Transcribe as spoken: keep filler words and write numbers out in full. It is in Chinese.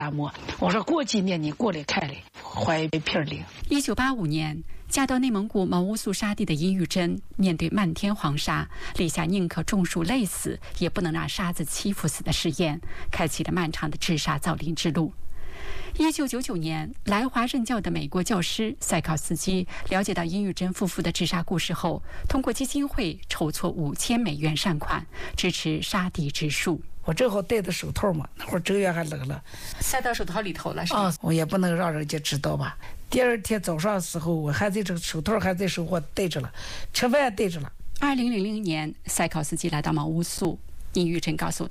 摸。我说过几年你过来看来，怀皮领。 一九八五年，嫁到内蒙古毛乌素沙地的殷玉珍，面对漫天黄沙，立下宁可中暑累死，也不能让沙子欺负死的誓言，开启了漫长的治沙造林之路。一九九九年，来华任教的美国教师塞考斯基了解到殷玉珍夫妇的治沙故事后，通过基金会筹措五千美元善款，支持沙地植树。 我正好戴着手套嘛，那会儿正月还冷了， 塞到手套里头了是吧？ 啊，我也不能让人家知道吧。第二天早上的时候，我还在这个手套还在手，我戴着了，吃饭戴着了。 二零零零年，塞考斯基来到毛乌素，殷玉珍告诉